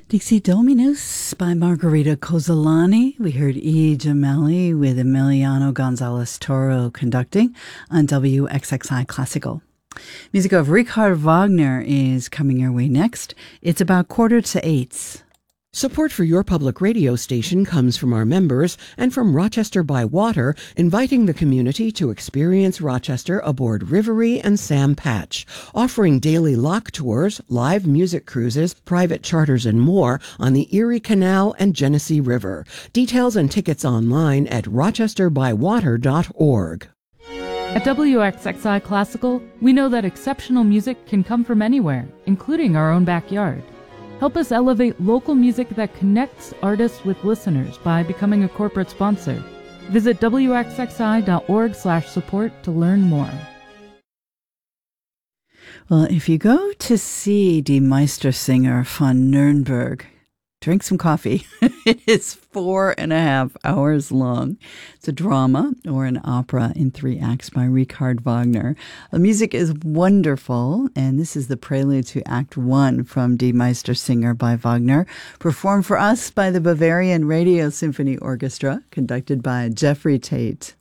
Dixie Dominus by Margarita Cozzolani. We heard E. Gemelli with Emiliano Gonzalez Toro conducting on WXXI Classical. Music of Richard Wagner is coming your way next. It's about 7:45. Support for your public radio station comes from our members and from Rochester by Water, inviting the community to experience Rochester aboard Rivery and Sam Patch, offering daily lock tours, live music cruises, private charters, and more on the Erie Canal and Genesee River. Details and tickets online at rochesterbywater.org. At WXXI Classical, we know that exceptional music can come from anywhere, including our own backyard. Help us elevate local music that connects artists with listeners by becoming a corporate sponsor. Visit wxxi.org/support to learn more. Well, if you go to see Die Meistersinger von Nürnberg, drink some coffee. It is 4.5 hours long. It's a drama or an opera in 3 acts by Richard Wagner. The music is wonderful, and this is the prelude to Act 1 from Die Meistersinger by Wagner, performed for us by the Bavarian Radio Symphony Orchestra, conducted by Jeffrey Tate.